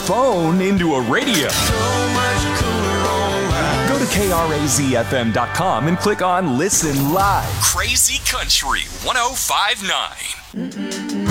phone into a radio. Go to KRAZFM.com and click on Listen Live. Crazy Country 1059.